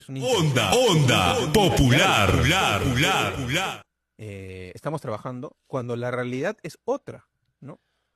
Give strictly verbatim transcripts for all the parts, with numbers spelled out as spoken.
Onda, onda, popular, popular, popular, popular. Eh, estamos trabajando cuando la realidad es otra, ¿no?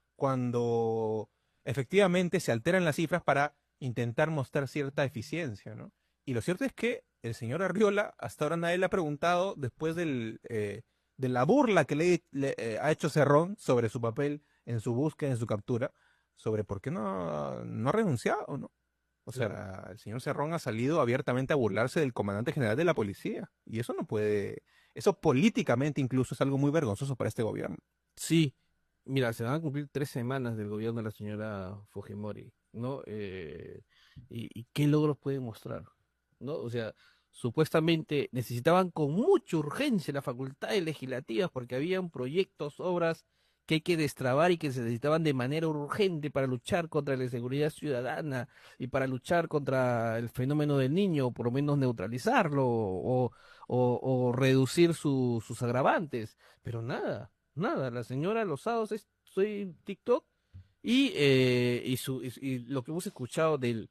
Cuando efectivamente se alteran las cifras para intentar mostrar cierta eficiencia, ¿no? Y lo cierto es que el señor Arriola, hasta ahora nadie le ha preguntado, después del, eh, de la burla que le, le, eh, ha hecho Cerrón sobre su papel en su búsqueda, en su captura, sobre por qué no, no ha renunciado, ¿no? O sea, el señor Cerrón ha salido abiertamente a burlarse del comandante general de la policía. Y eso no puede, eso políticamente incluso es algo muy vergonzoso para este gobierno. Sí, mira, se van a cumplir tres semanas del gobierno de la señora Fujimori, ¿no? Eh, y, y qué logros puede mostrar, ¿no? O sea, supuestamente necesitaban con mucha urgencia las facultades legislativas porque habían proyectos, obras que hay que destrabar y que se necesitaban de manera urgente para luchar contra la inseguridad ciudadana y para luchar contra el fenómeno del niño, o por lo menos neutralizarlo o, o, o reducir su- sus agravantes. Pero nada, nada. La señora Lozados es, soy TikTok y, eh, y, su, y, y lo que hemos escuchado de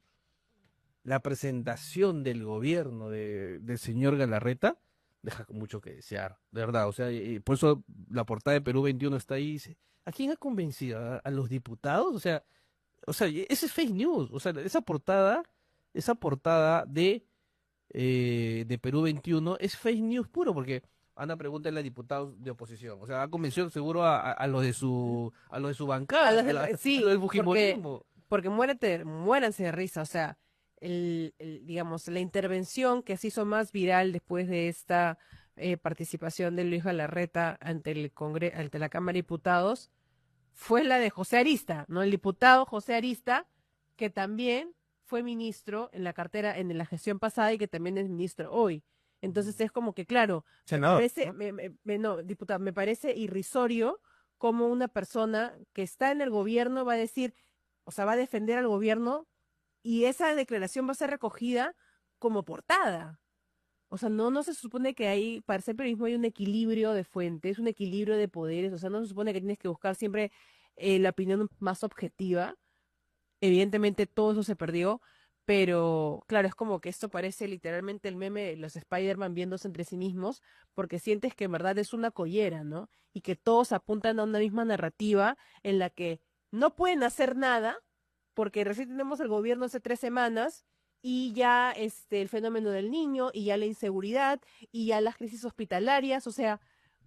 la presentación del gobierno de, del señor Galarreta deja mucho que desear, de verdad. O sea, y por eso la portada de Perú veintiuno está ahí y dice, ¿a quién ha convencido? ¿A, a los diputados? O sea, o sea, ese es fake news. O sea, esa portada, esa portada de, eh, de Perú veintiuno es fake news puro, porque Ana pregúntale a diputados de oposición. O sea, ha convencido seguro a, a, a los de su a los de su bancada, A a, los de- la- a sí, los del porque, fujimorismo. porque muérete, muéranse de risa. O sea, el, el, digamos, la intervención que se hizo más viral después de esta eh, participación de Luis Galarreta ante el Congre ante la Cámara de Diputados fue la de José Arista, ¿no? El diputado José Arista, que también fue ministro en la cartera, en la gestión pasada y que también es ministro hoy. Entonces es como que, claro, me Senador, parece, ¿no? me, me- me- no, diputado, me parece irrisorio como una persona que está en el gobierno va a decir, o sea, va a defender al gobierno y esa declaración va a ser recogida como portada. O sea, no, no se supone que hay, para hacer periodismo hay un equilibrio de fuentes, un equilibrio de poderes, o sea, no se supone que tienes que buscar siempre eh, la opinión más objetiva. Evidentemente todo eso se perdió, pero claro, es como que esto parece literalmente el meme de los Spider-Man viéndose entre sí mismos, porque sientes que en verdad es una collera, ¿no? Y que todos apuntan a una misma narrativa en la que no pueden hacer nada, porque recién tenemos el gobierno hace tres semanas y ya este el fenómeno del niño y ya la inseguridad y ya las crisis hospitalarias, o sea,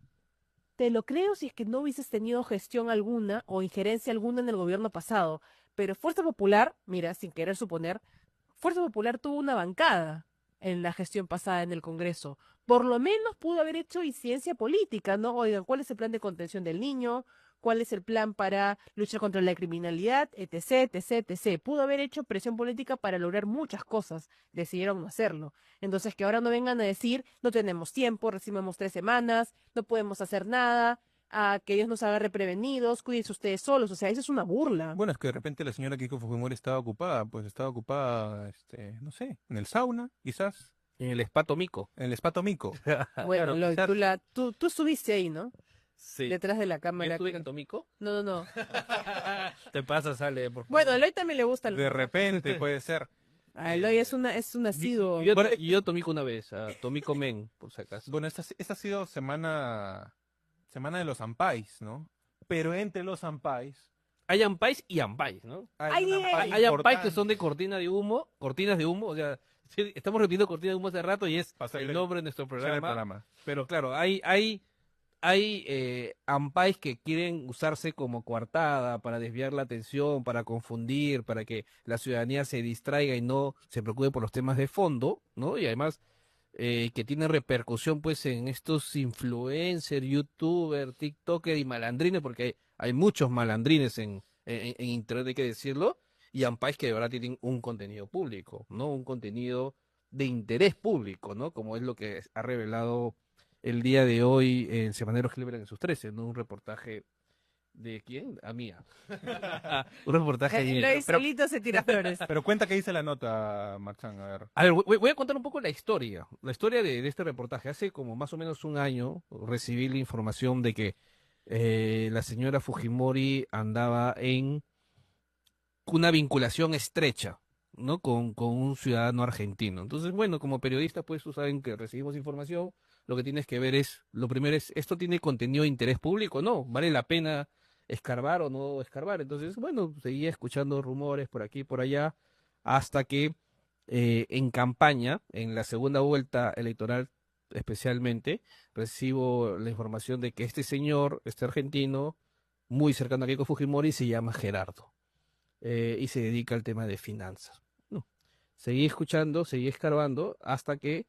te lo creo si es que no hubieses tenido gestión alguna o injerencia alguna en el gobierno pasado, pero Fuerza Popular, mira, sin querer suponer, Fuerza Popular tuvo una bancada en la gestión pasada en el Congreso. Por lo menos pudo haber hecho incidencia política, ¿no? Oigan, ¿cuál es el plan de contención del niño? ¿Cuál es el plan para luchar contra la criminalidad? Etc, etc, etc. Pudo haber hecho presión política para lograr muchas cosas. Decidieron no hacerlo. Entonces, que ahora no vengan a decir, no tenemos tiempo, recibimos tres semanas, no podemos hacer nada, a que Dios nos agarre prevenidos, cuídense ustedes solos. O sea, eso es una burla. Bueno, es que de repente la señora Keiko Fujimori estaba ocupada, pues estaba ocupada, este, no sé, en el sauna, quizás, En el espato mico. en el espato mico. Bueno, Claro, lo- quizás. tú, la, tú, tú estuviste ahí, ¿no? Sí. Detrás de la ¿Yo cámara. estuve en Tomico? No, no, no. Te pasa, sale, por favor. Bueno, a Eloy también le gusta. el- De repente puede ser. A Eloy es una, es un Yo, asiduo. yo, Bueno, yo Tomico una vez, a Tomico Men, por si acaso. Bueno, esta, esta ha sido semana, semana de los ampais, ¿no? Pero entre los ampais Hay ampais y ampais, ¿no? Ay, un ay, ampay Hay ampais que importante. son de cortina de humo, cortinas de humo, o sea, sí, estamos repitiendo cortina de humo hace rato y es Pasa el el- nombre de nuestro Será programa. el programa. Pero claro, hay, hay, hay eh, ampais que quieren usarse como coartada para desviar la atención, para confundir, para que la ciudadanía se distraiga y no se preocupe por los temas de fondo, ¿no? Y además eh, que tienen repercusión pues en estos influencers, youtubers, tiktokers y malandrines, porque hay, hay muchos malandrines en, en, en internet, hay que decirlo, y ampais que de verdad tienen un contenido público, ¿no? Un contenido de interés público, ¿no? Como es lo que ha revelado el día de hoy en Semanero Hilbert en sus trece, ¿no? Un reportaje de quién? A mía. Un reportaje de Eloy pero- solito se tira flores. Pero cuenta qué dice la nota, Marchán, a ver. A ver, voy, voy a contar un poco la historia, la historia de, de este reportaje. Hace como más o menos un año recibí la información de que eh, la señora Fujimori andaba en una vinculación estrecha, ¿no? Con, con un ciudadano argentino. Entonces, bueno, como periodistas, pues, tú saben que recibimos información, lo que tienes que ver es, lo primero es, ¿esto tiene contenido de interés público? No, ¿vale la pena escarbar o no escarbar? Entonces, bueno, seguía escuchando rumores por aquí y por allá, hasta que eh, en campaña, en la segunda vuelta electoral especialmente, recibo la información de que este señor, este argentino, muy cercano a Keiko Fujimori, se llama Gerardo, eh, y se dedica al tema de finanzas. No. Seguí escuchando, seguí escarbando, hasta que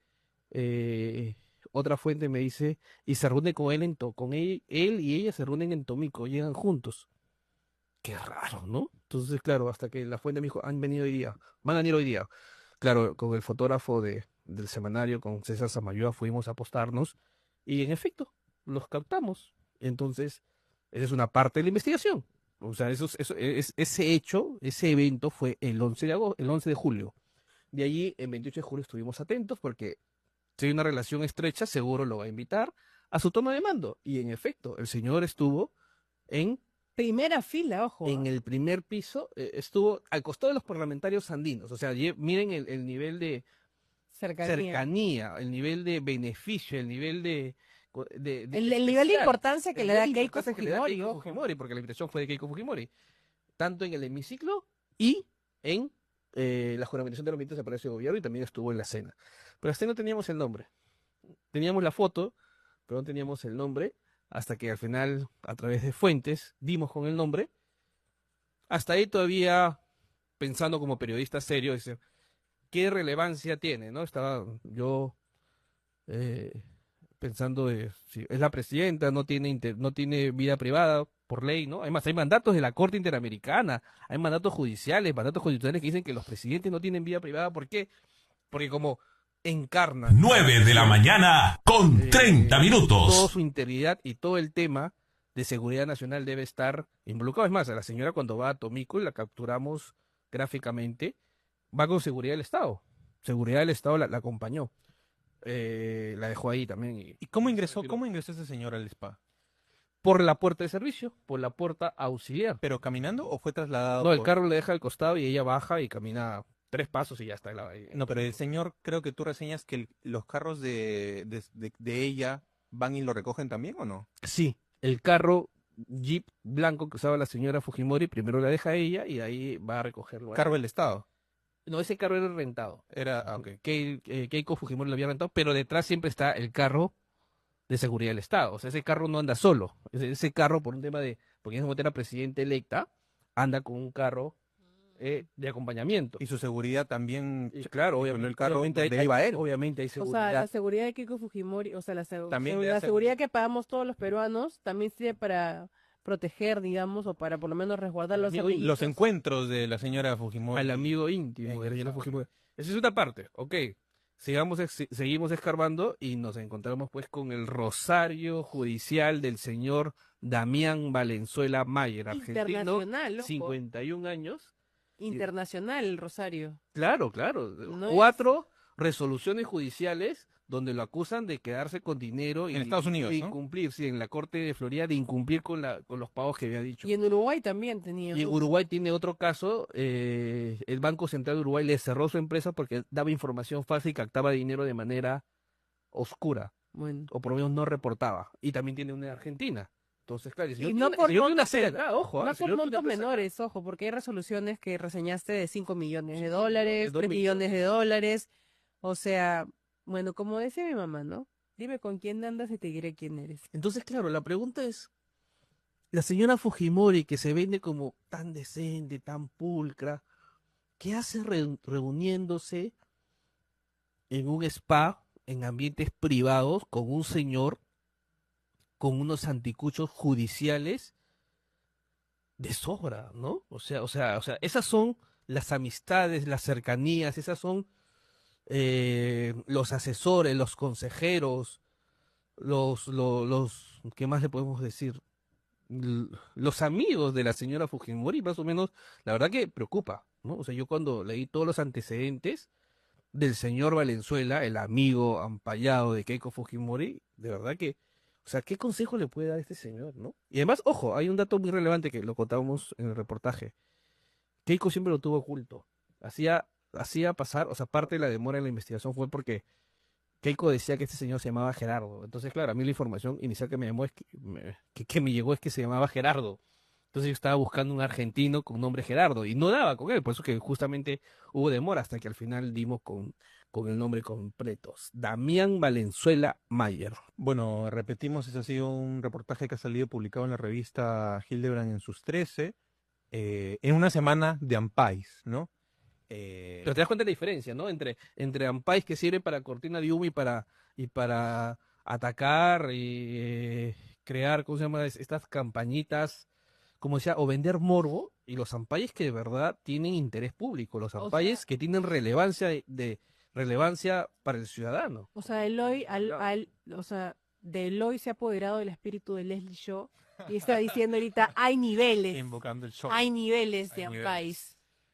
eh, otra fuente me dice, y se reúne con él, en to con él, él y ella se reúnen en Tomico, llegan juntos. Qué raro, ¿no? Entonces, claro, hasta que la fuente me dijo, han venido hoy día, van a venir hoy día. Claro, con el fotógrafo de, del semanario, con César Samayoa, fuimos a apostarnos, y en efecto, los captamos. Entonces, esa es una parte de la investigación. O sea, eso, eso, es, ese hecho, ese evento fue el once de agosto, el once de julio. De allí, en veintiocho de julio, estuvimos atentos porque si hay una relación estrecha, seguro lo va a invitar a su toma de mando. Y en efecto, el señor estuvo en, Primera fila, ojo. en el primer piso, eh, estuvo al costado de los parlamentarios andinos. O sea, lle- miren el, el nivel de cercanía. cercanía, el nivel de beneficio, el nivel de... de- de El, el nivel de especial. importancia que El le da nivel de Keiko importancia que le da Fujimori, Keiko ojo. Fujimori, porque la invitación fue de Keiko Fujimori, tanto en el hemiciclo y en eh, la juramentación de los ministros de Palacio de Gobierno, y también estuvo en la cena. Pero hasta ahí no teníamos el nombre. Teníamos la foto, pero no teníamos el nombre, hasta que al final, a través de fuentes, dimos con el nombre. Hasta ahí todavía pensando como periodista serio, dice, ¿qué relevancia tiene? ¿No? Estaba yo eh, pensando de si es la presidenta, no tiene inter- no tiene vida privada por ley, ¿no? Además, hay mandatos de la Corte Interamericana, hay mandatos judiciales, mandatos constitucionales que dicen que los presidentes no tienen vida privada. ¿Por qué? Porque como encarnan nueve de la mañana con eh, treinta toda minutos. su integridad y todo el tema de seguridad nacional debe estar involucrado. Es más, a la señora cuando va a Tomico y la capturamos gráficamente, va con seguridad del Estado. Seguridad del Estado la, la acompañó. Eh, la dejó ahí también. Y, ¿Y cómo ingresó, cómo ingresó ese señor al spa? por la puerta de servicio, por la puerta auxiliar. ¿Pero caminando o fue trasladado? No, el por- carro le deja al costado y ella baja y camina tres pasos y ya está. en la- No, pero el señor, creo que tú reseñas que el- los carros de, de, de- de ella van y lo recogen también, ¿o no? Sí, el carro Jeep blanco que usaba la señora Fujimori, primero la deja a ella y ahí va a recogerlo. a él. Carro del Estado. No, ese carro era rentado. Era, ah, ok. Ke- eh, Keiko Fujimori lo había rentado, pero detrás siempre está el carro de seguridad del Estado. O sea, ese carro no anda solo. Ese, ese carro, por un tema de, porque en ese momento era presidenta electa, anda con un carro eh, de acompañamiento. Y su seguridad también. Y claro, con obviamente, el carro obviamente hay, de ahí va él. obviamente hay O sea, seguridad. la seguridad de Keiko Fujimori, o sea, la, segu- También segu- le la hace- seguridad que pagamos todos los peruanos también sirve para proteger, digamos, o para por lo menos resguardar los Amigo, amiguitos. Los encuentros de la señora Fujimori. Al amigo íntimo de la señora Fujimori. Esa es una parte, ok. Sigamos, ex- seguimos escarbando y nos encontramos pues con el rosario judicial del señor Damián Valenzuela Mayer, argentino, Internacional, ojo. cincuenta y un años. Internacional, el Rosario. Claro, claro. No Cuatro resoluciones judiciales donde lo acusan de quedarse con dinero y En Estados Unidos, de ¿no? incumplir, sí, en la Corte de Florida, de incumplir con, la, con los pagos que había dicho. Y en Uruguay también tenía. Y Uruguay tiene otro caso, eh, el Banco Central de Uruguay le cerró su empresa porque daba información falsa y captaba dinero de manera oscura, Bueno. o por lo menos no reportaba. Y también tiene una en Argentina. Entonces, claro, el señor Y tiene no una- por el señor tiene una montos serie men- acá, ojo. ah, No el por señor tiene una montos empresa acá. menores, ojo, porque hay resoluciones que reseñaste de cinco millones de dólares, de dos tres millones de dólares. O sea, bueno, como decía mi mamá, ¿no? Dime con quién andas y te diré quién eres. Entonces, claro, la pregunta es, la señora Fujimori, que se vende como tan decente, tan pulcra, ¿qué hace re- reuniéndose en un spa, en ambientes privados, con un señor con unos anticuchos judiciales de sobra, ¿no? O sea, o sea, o sea, esas son las amistades, las cercanías, esas son eh, los asesores, los consejeros, los, los, los, ¿qué más le podemos decir? L- Los amigos de la señora Fujimori, más o menos, la verdad que preocupa, ¿no? O sea, yo cuando leí todos los antecedentes del señor Valenzuela, el amigo ampallado de Keiko Fujimori, de verdad que, o sea, ¿qué consejo le puede dar este señor, no? Y además, ojo, hay un dato muy relevante que lo contábamos en el reportaje. Keiko siempre lo tuvo oculto. Hacía hacía pasar, o sea, parte de la demora en la investigación fue porque Keiko decía que este señor se llamaba Gerardo. Entonces, claro, a mí la información inicial que me llamó es que me, que, que me llegó es que se llamaba Gerardo. Entonces yo estaba buscando un argentino con nombre Gerardo y no daba con él, por eso que justamente hubo demora hasta que al final dimos con, con el nombre completo. Damián Valenzuela Mayer. Bueno, repetimos, ese ha sido un reportaje que ha salido publicado en la revista Hildebrand en sus trece, eh, en una semana de Ampais, ¿no? Eh, Pero te das cuenta de la diferencia, ¿no? Entre, entre Ampais que sirve para cortina de humo y para, y para atacar y eh, crear, ¿cómo se llama? Es- Estas campañitas, como decía, o vender morbo, y los Ampais que de verdad tienen interés público, los O Ampais sea- que tienen relevancia de, de- relevancia para el ciudadano. O sea, Eloy, al, Claro. al- o sea, de Eloy se ha apoderado del espíritu de Leslie Shaw y está diciendo ahorita, hay niveles, invocando el show. hay niveles de Hay niveles. Ampais.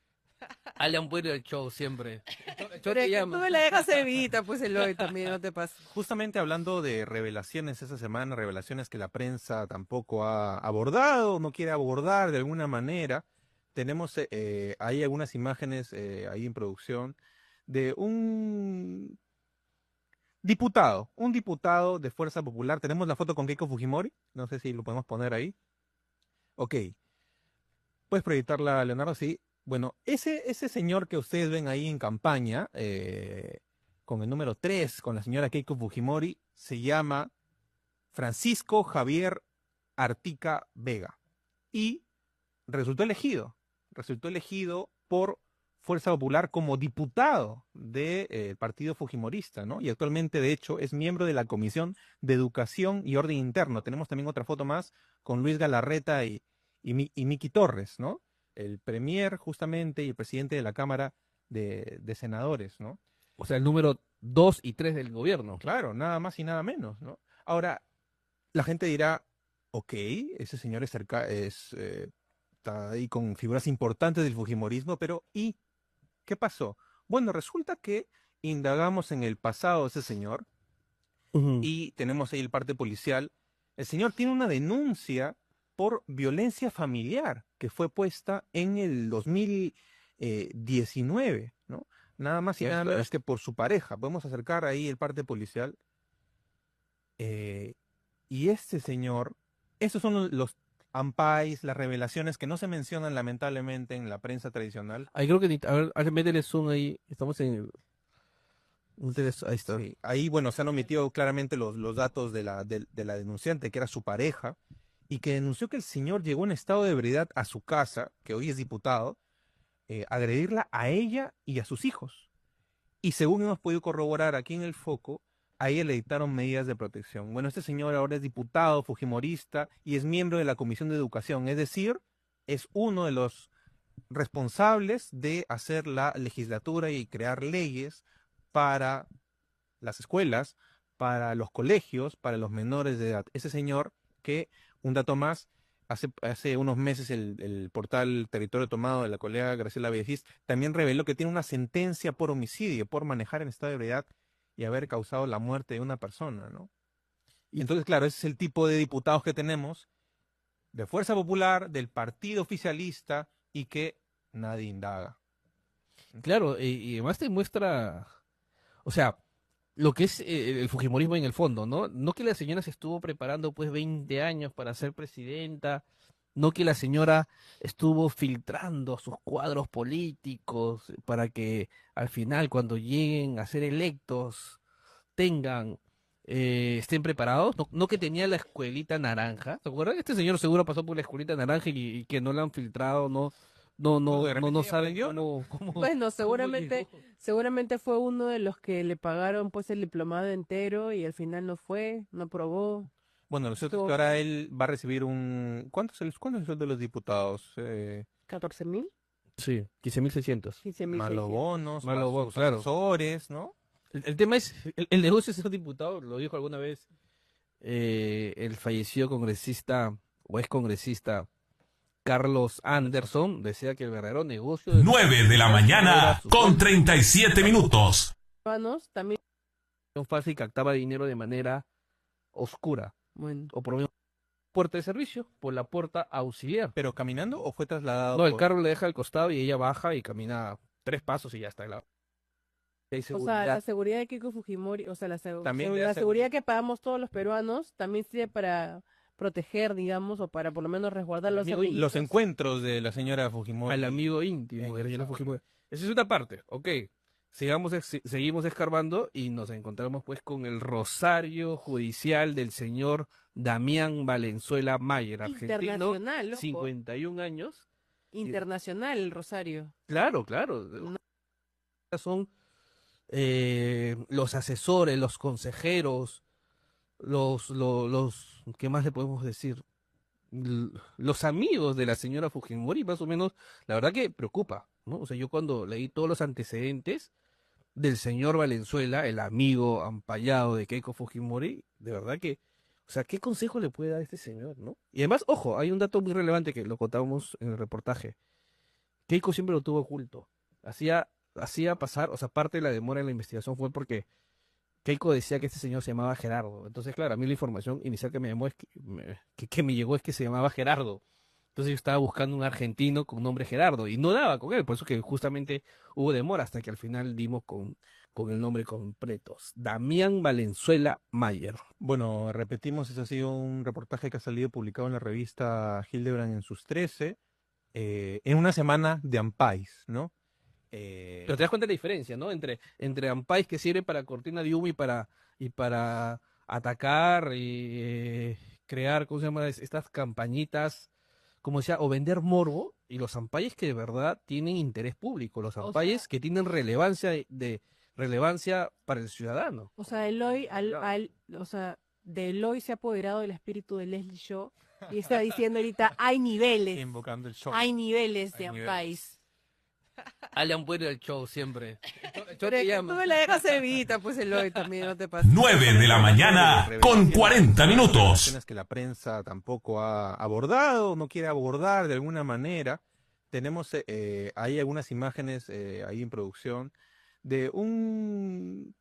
Alan Puero del show siempre. Pero es que tú me la dejas servidita, pues Eloy también, no te pases. Justamente hablando de revelaciones esa semana, revelaciones que la prensa tampoco ha abordado, no quiere abordar de alguna manera, tenemos eh, eh, ahí algunas imágenes eh, ahí en producción de un diputado, un diputado de Fuerza Popular. Tenemos la foto con Keiko Fujimori, no sé si lo podemos poner ahí. Ok, puedes proyectarla, Leonardo, sí. Bueno, ese, ese señor que ustedes ven ahí en campaña, eh, con el número tres, con la señora Keiko Fujimori, se llama Francisco Javier Artica Vega. Y resultó elegido, resultó elegido por Fuerza Popular como diputado del Partido Fujimorista, ¿no? Y actualmente, de hecho, es miembro de la Comisión de Educación y Orden Interno. Tenemos también otra foto más con Luis Galarreta y, y, Mi- y Miki Torres, ¿no? El premier, justamente, y el presidente de la Cámara de, de Senadores, ¿no? O sea, el número dos y tres del gobierno. Claro, nada más y nada menos, ¿no? Ahora, la gente dirá, ok, ese señor es, cerca, es eh, está ahí con figuras importantes del Fujimorismo, pero ¿y qué pasó? Bueno, resulta que indagamos en el pasado de ese señor Ujú. y tenemos ahí el parte policial. El señor tiene una denuncia por violencia familiar que fue puesta en el dos mil diecinueve, ¿no? Nada más y Ya nada está. menos que por su pareja. Podemos acercar ahí el parte policial. Eh, y este señor, esos son los, los ampais, las revelaciones que no se mencionan lamentablemente en la prensa tradicional. Ahí creo que, ni- a ver, a ver, métele zoom ahí. Estamos en el... métele- Ahí está. Sí, ahí, bueno, se han omitido claramente los, los datos de la, de, de la denunciante, que era su pareja, y que denunció que el señor llegó en estado de ebriedad a su casa, que hoy es diputado, eh, a agredirla a ella y a sus hijos. Y según hemos podido corroborar aquí en el foco, a ella le dictaron medidas de protección. Bueno, este señor ahora es diputado, fujimorista, y es miembro de la Comisión de Educación, es decir, es uno de los responsables de hacer la legislatura y crear leyes para las escuelas, para los colegios, para los menores de edad. Ese señor que, un dato más, hace, hace unos meses el, el portal Territorio Tomado de la colega Graciela Bellis también reveló que tiene una sentencia por homicidio, por manejar en estado de ebriedad y haber causado la muerte de una persona, ¿no? Y entonces, claro, ese es el tipo de diputados que tenemos de Fuerza Popular, del partido oficialista y que nadie indaga. Claro, y, y además te muestra, o sea, lo que es eh, el fujimorismo en el fondo, ¿no? No que la señora se estuvo preparando pues veinte años para ser presidenta, no que la señora estuvo filtrando sus cuadros políticos para que al final cuando lleguen a ser electos tengan, eh, estén preparados, no, no que tenía la escuelita naranja, ¿te acuerdas? Este señor seguro pasó por la escuelita naranja y, y que no la han filtrado, no, no, no, De no, repente no ya saben aprendió, cómo, cómo- Bueno, cómo seguramente, llegó. seguramente fue uno de los que le pagaron pues el diplomado entero y al final no fue, no aprobó. Bueno, lo cierto es Estuvo- que ahora él va a recibir un... ¿Cuánto es el, cuánto es el sueldo de los diputados? Eh, ¿catorce mil? Sí, quince mil seiscientos. quince mil más los seiscientos. bonos, Más más los bonos, sus claro. asesores, ¿no? El, el tema es, el, el negocio es ser diputado, lo dijo alguna vez eh, el fallecido congresista o ex congresista Carlos Anderson, decía que el verdadero negocio... de- nueve de la mañana con treinta y siete minutos. Peruanos también, falsa y captaba dinero de manera oscura, bueno, o por lo menos puerta de servicio, por la puerta auxiliar. ¿Pero caminando o fue trasladado? No, el por- carro le deja al costado y ella baja y camina tres pasos y ya está. La... Hay O sea, seguridad. la seguridad de Keiko Fujimori, o sea, la, segu- También segu- le la hace- seguridad que pagamos todos los peruanos también sirve para proteger, digamos, o para por lo menos resguardar los Amigo, amiguitos. Los encuentros de la señora Fujimori. Al amigo íntimo de la señora Fujimori. Esa es una parte, ok. Sigamos, ex- seguimos escarbando y nos encontramos pues con el rosario judicial del señor Damián Valenzuela Mayer, argentino, Internacional, loco. cincuenta y un años. Internacional, el Rosario. Claro, claro. Son eh, los asesores, los consejeros, los, los, los, ¿qué más le podemos decir? L- Los amigos de la señora Fujimori, más o menos, la verdad que preocupa, ¿no? O sea, yo cuando leí todos los antecedentes del señor Valenzuela, el amigo ampallado de Keiko Fujimori, de verdad que, o sea, ¿qué consejo le puede dar este señor, no? Y además, ojo, hay un dato muy relevante que lo contábamos en el reportaje. Keiko siempre lo tuvo oculto. Hacía, hacía pasar, o sea, parte de la demora en la investigación fue porque Keiko decía que este señor se llamaba Gerardo. Entonces, claro, a mí la información inicial que me llamó es que me, que, que me llegó es que se llamaba Gerardo. Entonces yo estaba buscando un argentino con nombre Gerardo y no daba con él, por eso que justamente hubo demora hasta que al final dimos con, con el nombre completo. Damián Valenzuela Mayer. Bueno, repetimos, ese ha sido un reportaje que ha salido publicado en la revista Hildebrand en sus trece, eh, en una semana de Ampais, ¿no? Eh, Pero te das cuenta de la diferencia, ¿no? Entre, entre Ampais que sirve para cortina de humo y para, y para atacar y eh, crear, ¿cómo se llama? Es- Estas campañitas, como decía, o vender morbo, y los Ampais que de verdad tienen interés público, los O Ampais sea- que tienen relevancia de, de- relevancia para el ciudadano. O sea, Eloy, al, Claro. al- o sea, de Eloy se ha apoderado del espíritu de Leslie Shaw y está diciendo ahorita, hay niveles, invocando el shock. hay niveles de Hay niveles. Ampais. Alan Puero del show siempre. Pero es que tú me la dejas servidita, pues Eloy también, no te pases. nueve de la mañana con cuarenta minutos. Revelaciones que la prensa tampoco ha abordado, no quiere abordar de alguna manera. Tenemos eh, eh, hay algunas imágenes eh, ahí en producción de un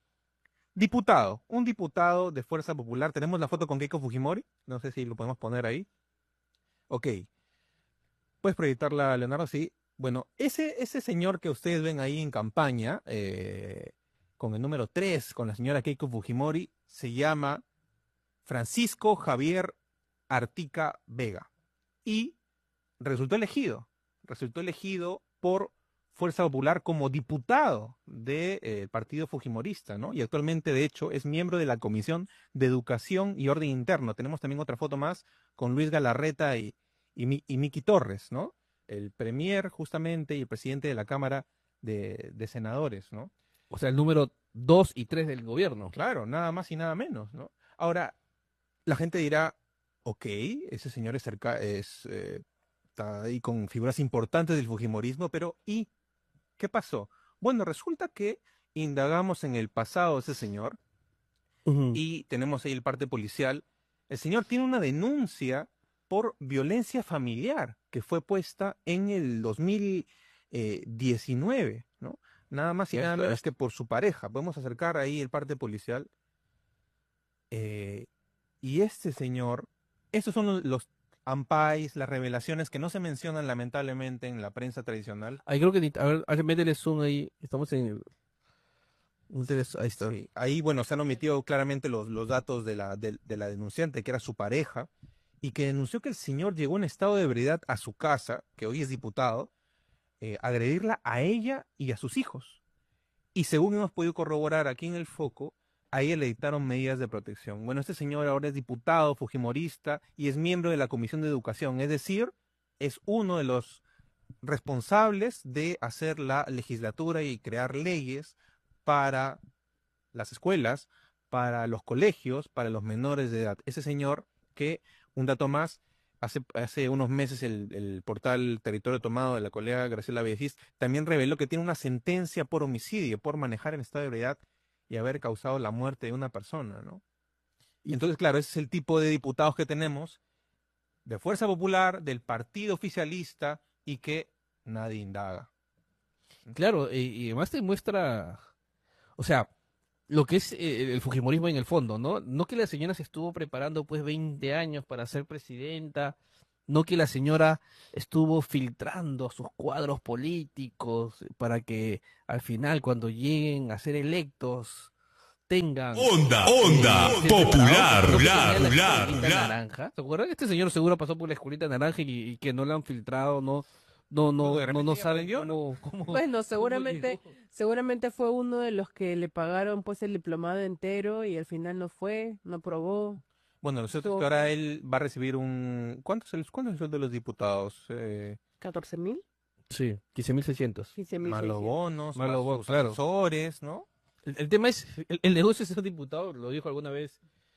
diputado, un diputado de Fuerza Popular. Tenemos la foto con Keiko Fujimori, no sé si lo podemos poner ahí. Ok. ¿Puedes proyectarla, Leonardo? Sí. Bueno, ese, ese señor que ustedes ven ahí en campaña, eh, con el número tres, con la señora Keiko Fujimori, se llama Francisco Javier Artica Vega. Y resultó elegido, resultó elegido por Fuerza Popular como diputado del de, eh, partido fujimorista, ¿no? Y actualmente, de hecho, es miembro de la Comisión de Educación y Orden Interno. Tenemos también otra foto más con Luis Galarreta y, y, Mi- y Miki Torres, ¿no? El premier, justamente, y el presidente de la Cámara de, de Senadores, ¿no? O sea, el número dos y tres del gobierno. Claro, nada más y nada menos, ¿no? Ahora, la gente dirá, ok, ese señor es, cerca, es eh, está ahí con figuras importantes del fujimorismo, pero ¿y qué pasó? Bueno, resulta que indagamos en el pasado de ese señor y tenemos ahí el parte policial. El señor tiene una denuncia por violencia familiar que fue puesta en el dos mil diecinueve, ¿no? Nada más y Eso nada menos es. que por su pareja. Podemos acercar ahí el parte policial. Eh, y este señor, estos son los, los ampais, las revelaciones que no se mencionan lamentablemente en la prensa tradicional. Ahí creo que, ni- a ver, a ver, métele zoom ahí. Estamos en el... métele- Ahí está. Sí, ahí, bueno, se han omitido claramente los, los datos de la, de, de la denunciante, que era su pareja, y que denunció que el señor llegó en estado de ebriedad a su casa, que hoy es diputado, eh, a agredirla a ella y a sus hijos. Y según hemos podido corroborar aquí en el foco, a ella le dictaron medidas de protección. Bueno, este señor ahora es diputado, fujimorista, y es miembro de la Comisión de Educación, es decir, es uno de los responsables de hacer la legislatura y crear leyes para las escuelas, para los colegios, para los menores de edad. Ese señor que, un dato más, hace, hace unos meses el, el portal Territorio Tomado de la colega Graciela Bellegís también reveló que tiene una sentencia por homicidio, por manejar en estado de ebriedad y haber causado la muerte de una persona, ¿no? Y entonces, claro, ese es el tipo de diputados que tenemos de Fuerza Popular, del partido oficialista y que nadie indaga. Claro, y, y además te muestra, o sea, lo que es eh, el fujimorismo en el fondo, ¿no? No que la señora se estuvo preparando pues veinte años para ser presidenta No que la señora estuvo filtrando sus cuadros políticos para que al final, cuando lleguen a ser electos, tengan Onda, eh, onda, cierto popular, grado, no que popular, tenía la popular, escuelita popular. naranja. ¿Se acuerdan? Este señor seguro pasó por la escuelita naranja y, y que no la han filtrado, no, no, No, no, de no, no repente ya saben aprendió, ¿no? cómo, cómo, Bueno, cómo seguramente, llegó. seguramente fue uno de los que le pagaron pues el diplomado entero y al final no fue, no aprobó. Bueno, lo cierto es que Estuvo ahora él va a recibir un... ¿Cuánto es el, cuánto es el sueldo de los diputados? Eh, catorce mil, Sí, quince mil seiscientos. quince mil más los seiscientos. bonos, Más más los bonos, sus claro. asesores, ¿no? El, el tema es, el, el negocio es ser diputado, lo dijo alguna vez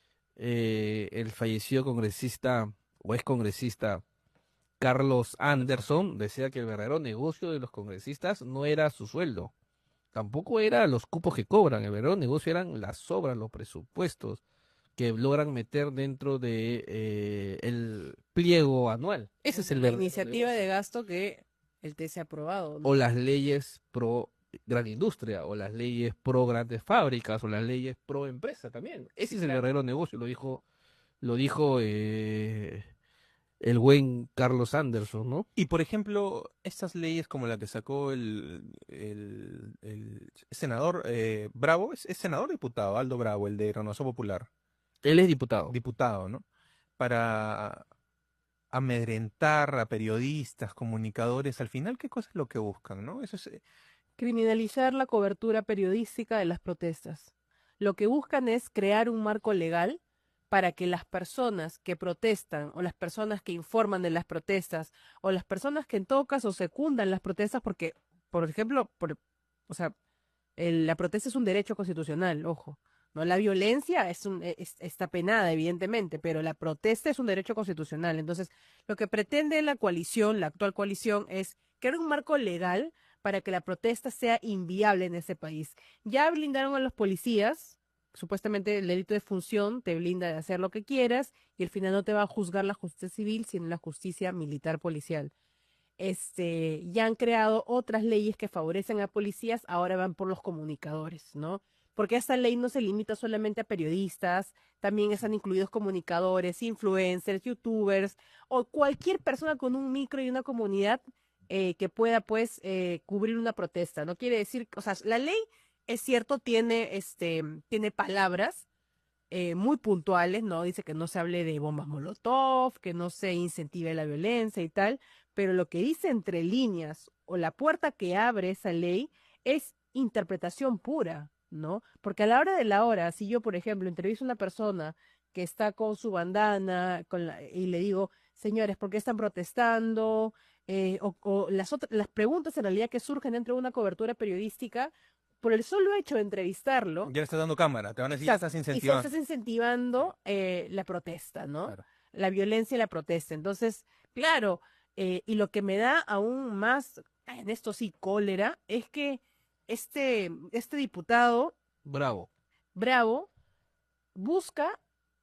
eh, el fallecido congresista o ex congresista Carlos Anderson, decía que el verdadero negocio de los congresistas no era su sueldo, tampoco era los cupos que cobran, el verdadero negocio eran las sobras, los presupuestos que logran meter dentro de eh, el pliego anual. Ese es el La verdadero iniciativa negocio. de gasto que el T S ha aprobado, ¿no? O las leyes pro gran industria, o las leyes pro grandes fábricas, o las leyes pro empresa también. Ese es el verdadero negocio, lo dijo, lo dijo eh, el buen Carlos Anderson, ¿no? Y por ejemplo, estas leyes como la que sacó el, el, el senador eh, Bravo, ¿es, es senador o diputado? Aldo Bravo, el de Renovación Popular. Él es diputado. Diputado, ¿no? Para amedrentar a periodistas, comunicadores, al final, ¿qué cosa es lo que buscan, no? Eso es, eh, Criminalizar la cobertura periodística de las protestas. Lo que buscan es crear un marco legal para que las personas que protestan o las personas que informan de las protestas o las personas que en todo caso secundan las protestas porque, por ejemplo, por, o sea, el- la protesta es un derecho constitucional, ojo. No, la violencia es un, e- es- está penada, evidentemente, pero la protesta es un derecho constitucional. Entonces, lo que pretende la coalición, la actual coalición, es crear un marco legal para que la protesta sea inviable en ese país. Ya blindaron a los policías, supuestamente el delito de función te blinda de hacer lo que quieras y al final no te va a juzgar la justicia civil, sino la justicia militar policial. Este, ya han creado otras leyes que favorecen a policías, ahora van por los comunicadores, ¿no? Porque esta ley no se limita solamente a periodistas, también están incluidos comunicadores, influencers, youtubers o cualquier persona con un micro y una comunidad eh, que pueda, pues, eh, cubrir una protesta. No quiere decir, o sea, la ley es cierto, tiene, este, tiene palabras eh, muy puntuales, ¿no? Dice que no se hable de bombas Molotov, que no se incentive la violencia y tal, pero lo que dice entre líneas o la puerta que abre esa ley es interpretación pura, ¿no? Porque a la hora de la hora, si yo, por ejemplo, entrevisto a una persona que está con su bandana con la- y le digo, señores, ¿por qué están protestando? Eh, o, o las otras, las preguntas en realidad que surgen dentro de una cobertura periodística, por el solo hecho de entrevistarlo, ya le estás dando cámara, te van a decir, ya exacto, estás y se incentivando. estás incentivando eh, la protesta, ¿no? Claro. La violencia y la protesta. Entonces, claro, eh, y lo que me da aún más, en esto sí, cólera, es que este, este diputado Bravo. Bravo busca,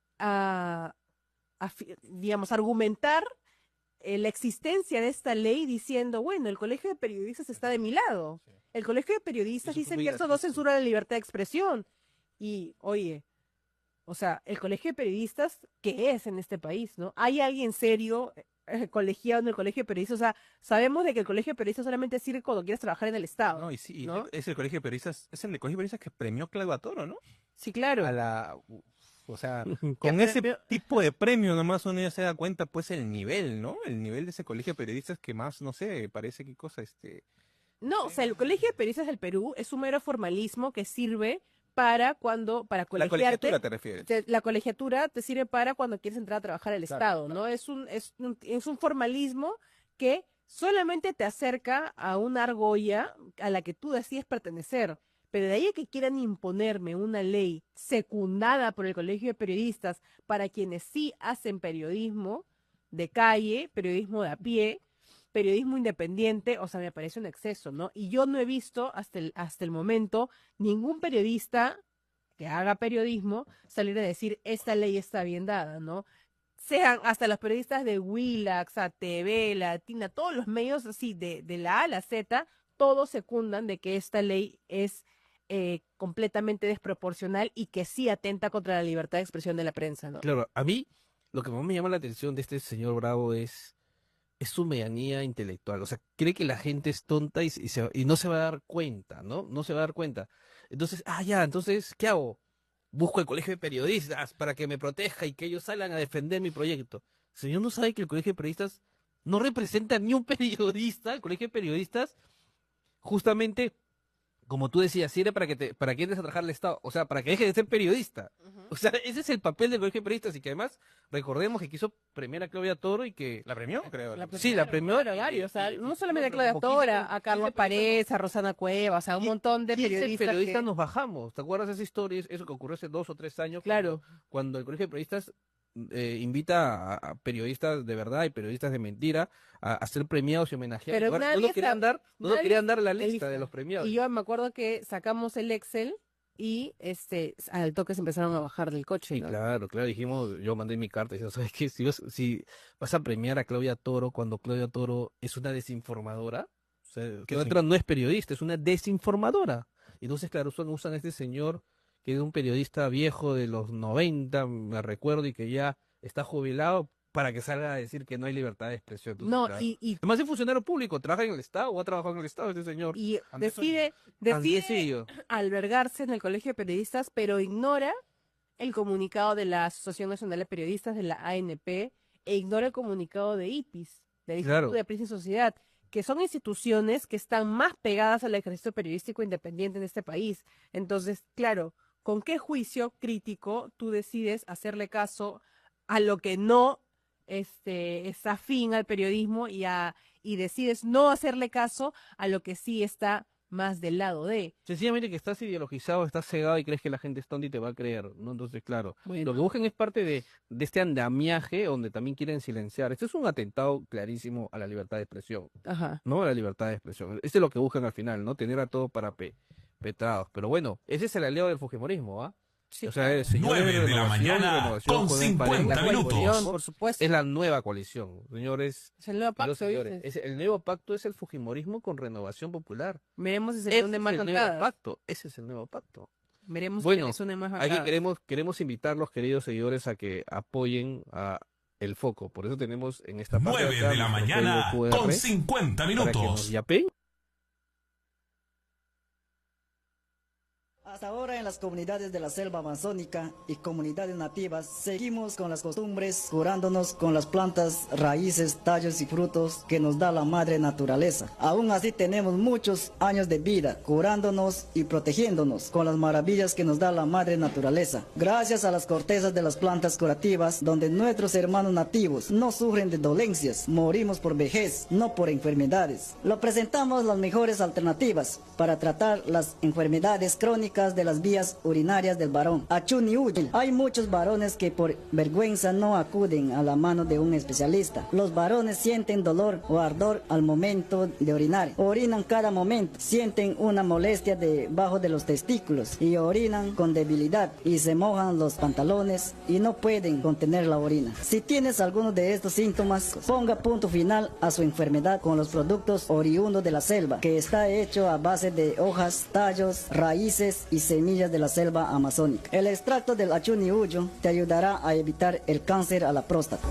a, a fi- digamos, argumentar eh, la existencia de esta ley diciendo, bueno, el Colegio de Periodistas está de mi lado. Sí. El Colegio de Periodistas Eso dice tú que digas, esto no sí, sí. censura la libertad de expresión. Y, oye, o sea, el Colegio de Periodistas, ¿qué es en este país, no? ¿Hay alguien serio eh, colegiado en el Colegio de Periodistas? O sea, sabemos de que el Colegio de Periodistas solamente sirve cuando quieres trabajar en el Estado, No, y sí, ¿no? es el colegio de periodistas, es el colegio de periodistas que premió Claudio Toro, ¿no? Sí, claro. A la, o sea, Ya, con pero- ese pero- tipo de premio nomás uno ya se da cuenta, pues, el nivel, ¿no? El nivel de ese colegio de periodistas que más, no sé, parece qué cosa, este... No, o sea, el Colegio de Periodistas del Perú es un mero formalismo que sirve para cuando, para La colegiarte. colegiatura te refieres. Te- la colegiatura te sirve para cuando quieres entrar a trabajar al Claro, Estado, ¿no? Es un, es un, es un formalismo que solamente te acerca a una argolla a la que tú decides pertenecer. Pero de ahí a que quieran imponerme una ley secundada por el Colegio de Periodistas para quienes sí hacen periodismo de calle, periodismo de a pie, periodismo independiente, o sea, me parece un exceso, ¿no? Y yo no he visto hasta el, hasta el momento ningún periodista que haga periodismo salir a decir esta ley está bien dada, ¿no? Sean hasta los periodistas de Willax, A T V, Latina, todos los medios así, de, de la A a la Z, todos secundan de que esta ley es eh, completamente desproporcional y que sí atenta contra la libertad de expresión de la prensa, ¿no? Claro, a mí lo que más me llama la atención de este señor Bravo es, es su medianía intelectual. O sea, cree que la gente es tonta y, y, se, y no se va a dar cuenta, ¿no? No se va a dar cuenta. Entonces, ah, ya, entonces, ¿qué hago? Busco el colegio de periodistas para que me proteja y que ellos salgan a defender mi proyecto. El señor no sabe que el colegio de periodistas no representa ni un periodista. El colegio de periodistas, justamente, como tú decías, sirve para que te, para que entres a trabajar al Estado, o sea, para que deje de ser periodista. Ujú. O sea, ese es el papel del colegio de periodistas, y que además, recordemos que quiso premiar a Claudia Toro y que... ¿La premió? Creo. La Sí, la premió. Claro, varios, o sea, y- no y- solamente a no, Claudia poquísimo, Tora, a Carlos quince Paredes, a Rosana Cuevas, o sea, un montón de quince periodistas. periodistas que- nos bajamos. ¿Te acuerdas de esa historia? Eso que ocurrió hace dos o tres años. Claro. Cuando, cuando el colegio de periodistas eh, invita a, a periodistas de verdad y periodistas de mentira a, a ser premiados y homenajeados. Pero No, nadie no querían está- dar, no nos nadie querían dar la está lista de lista. los premiados. Y yo me acuerdo que sacamos el Excel y este al toque se empezaron a bajar del coche. Sí, ¿no? claro, claro, dijimos, yo mandé mi carta y dije, ¿sabes qué? Si vas, si vas a premiar a Claudia Toro cuando Claudia Toro es una desinformadora, o sea, Claudia sí. Toro no es periodista, es una desinformadora. Y entonces, claro, usan, usan a este señor que es un periodista viejo de los noventa, me recuerdo, y que ya está jubilado para que salga a decir que no hay libertad de expresión. Entonces, No, claro. y, y, Además es funcionario público, trabaja en el Estado, o ha trabajado en el Estado este señor. y Andrés decide, Andrés decide Sillo. albergarse en el Colegio de Periodistas, pero ignora el comunicado de la Asociación Nacional de Periodistas, de la A N P, e ignora el comunicado de I P I S, del Instituto Claro. de Prensa y Sociedad, que son instituciones que están más pegadas al ejercicio periodístico independiente en este país. Entonces, claro, ¿con qué juicio crítico tú decides hacerle caso a lo que no este, es afín al periodismo y, a, y decides no hacerle caso a lo que sí está más del lado de? Sencillamente que estás ideologizado, estás cegado y crees que la gente es tonta y te va a creer, ¿no? Entonces, claro, Bueno. lo que buscan es parte de, de este andamiaje donde también quieren silenciar. Este es un atentado clarísimo a la libertad de expresión, Ajá. ¿no? A la libertad de expresión. Este es lo que buscan al final, ¿no? Tener a todo para pe petrados. Pero bueno, ese es el aliado del fujimorismo, ¿ah? Sí. O sea, el señor nueve de la Renovación y mañana Renovación con juegan para cincuenta la minutos. coalición. Por supuesto. Es la nueva coalición, señores. Es el nuevo y pacto, los señores. ¿viste? Es- el nuevo pacto es el fujimorismo con Renovación Popular. Veremos si se Ese le unen es más el nuevo bancadas. pacto. Ese es el nuevo pacto. Veremos Bueno, si se unen más Aquí bancadas. queremos, queremos invitarlos, queridos seguidores, a que apoyen a El Foco. Por eso tenemos en esta parte nueve acá de la nuestro mañana código Q R con cincuenta para que nos minutos. yapen. Hasta ahora en las comunidades de la selva amazónica y comunidades nativas seguimos con las costumbres curándonos con las plantas, raíces, tallos y frutos que nos da la madre naturaleza. Aún así tenemos muchos años de vida curándonos y protegiéndonos con las maravillas que nos da la madre naturaleza. Gracias a las cortezas de las plantas curativas donde nuestros hermanos nativos no sufren de dolencias, morimos por vejez, no por enfermedades. Lo presentamos las mejores alternativas para tratar las enfermedades crónicas de las vías urinarias del varón. Achuni Uyil. Hay muchos varones que por vergüenza no acuden a la mano de un especialista. Los varones sienten dolor o ardor al momento de orinar. Orinan cada momento. Sienten una molestia debajo de los testículos y orinan con debilidad y se mojan los pantalones y no pueden contener la orina. Si tienes alguno de estos síntomas, ponga punto final a su enfermedad con los productos oriundos de la selva, que está hecho a base de hojas, tallos, raíces y semillas de la selva amazónica. El extracto del achuni uyo te ayudará a evitar el cáncer a la próstata.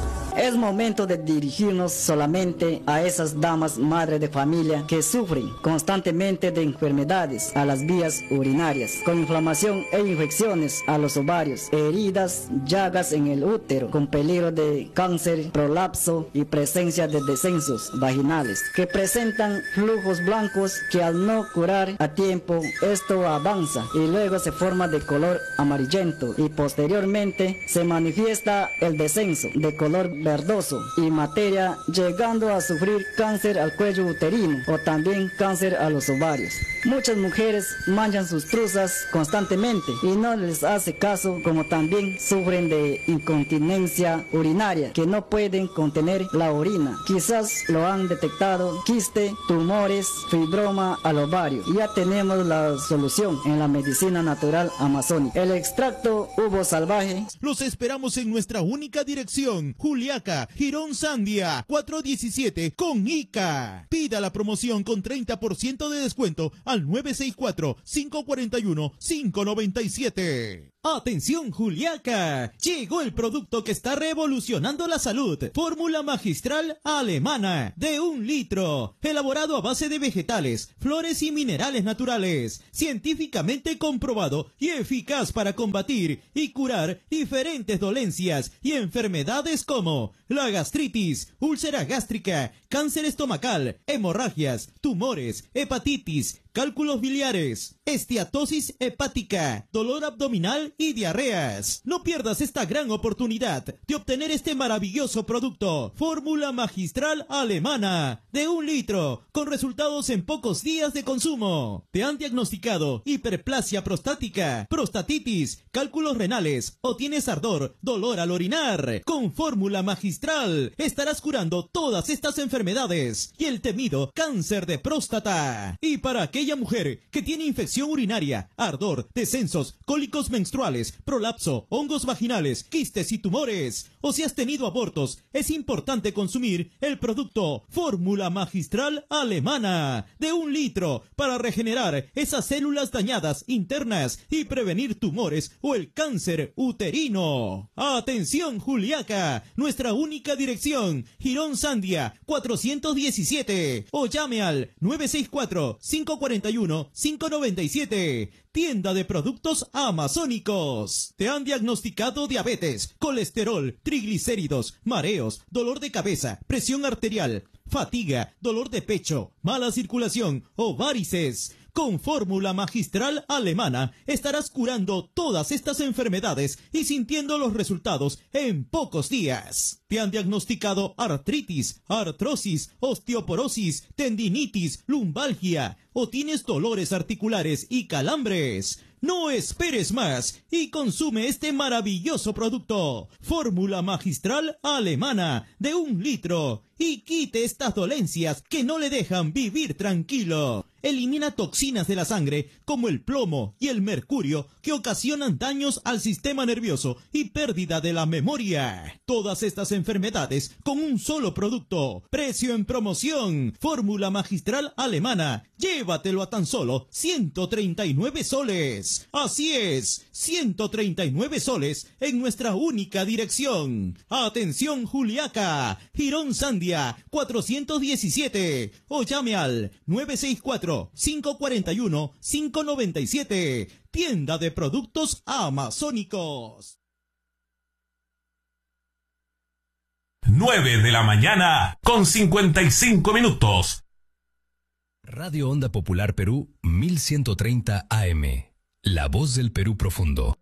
Es momento de dirigirnos solamente a esas damas madres de familia que sufren constantemente de enfermedades a las vías urinarias, con inflamación e infecciones a los ovarios, heridas, llagas en el útero, con peligro de cáncer, prolapso y presencia de descensos vaginales, que presentan flujos blancos que al no curar a tiempo, esto avanza y luego se forma de color amarillento y posteriormente se manifiesta el descenso de color verdoso y materia, llegando a sufrir cáncer al cuello uterino o también cáncer a los ovarios. Muchas mujeres manchan sus truzas constantemente y no les hace caso, como también sufren de incontinencia urinaria, que no pueden contener la orina. Quizás lo han detectado, quiste, tumores, fibroma al ovario. Ya tenemos la solución en la medicina natural amazónica. El extracto uvo salvaje. Los esperamos en nuestra única dirección, Juliaca, Girón Sandia, cuatrocientos diecisiete con Ica. Pida la promoción con treinta por ciento de descuento al nueve seis cuatro, cinco cuatro uno, cinco nueve siete. Atención Juliaca, llegó el producto que está revolucionando la salud. Fórmula magistral alemana de un litro, elaborado a base de vegetales, flores y minerales naturales, científicamente comprobado y eficaz para combatir y curar diferentes dolencias y enfermedades como la gastritis, úlcera gástrica, cáncer estomacal, hemorragias, tumores, hepatitis, cálculos biliares, esteatosis hepática, dolor abdominal y diarreas. No pierdas esta gran oportunidad de obtener este maravilloso producto. Fórmula magistral alemana de un litro, con resultados en pocos días de consumo. ¿Te han diagnosticado hiperplasia prostática, prostatitis, cálculos renales o tienes ardor, dolor al orinar? Con fórmula magistral estarás curando todas estas enfermedades y el temido cáncer de próstata. Y para aquella mujer que tiene infección urinaria, ardor, descensos, cólicos menstruales, prolapso, hongos vaginales, quistes y tumores, o si has tenido abortos, es importante consumir el producto Fórmula Magistral Alemana de un litro para regenerar esas células dañadas internas y prevenir tumores o el cáncer uterino. Atención Juliaca, nuestra única dirección, Girón Sandia cuatrocientos diecisiete, o llame al nueve seis cuatro, cinco cuatro uno, cinco nueve siete. Tienda de productos amazónicos. ¿Te han diagnosticado diabetes, colesterol, triglicéridos, mareos, dolor de cabeza, presión arterial, fatiga, dolor de pecho, mala circulación o varices? Con fórmula magistral alemana estarás curando todas estas enfermedades y sintiendo los resultados en pocos días. ¿Te han diagnosticado artritis, artrosis, osteoporosis, tendinitis, lumbalgia o tienes dolores articulares y calambres? No esperes más y consume este maravilloso producto. Fórmula magistral alemana de un litro y quite estas dolencias que no le dejan vivir tranquilo. Elimina toxinas de la sangre como el plomo y el mercurio que ocasionan daños al sistema nervioso y pérdida de la memoria. Todas estas enfermedades con un solo producto. Precio en promoción. Fórmula magistral alemana. Llévatelo a tan solo ciento treinta y nueve soles. Así es, ciento treinta y nueve soles en nuestra única dirección. Atención Juliaca, Girón Sandia cuatrocientos diecisiete, o llame al nueve seis cuatro, cinco cuatro uno, cinco nueve siete. Tienda de productos amazónicos. nueve de la mañana con cincuenta y cinco minutos. Radio Onda Popular Perú mil ciento treinta A M. La voz del Perú profundo.